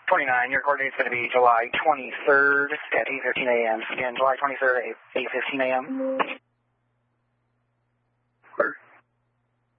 29, your coordinate's going to be July 23rd at 8:15 a.m. Again, July 23rd at 8:15 a.m.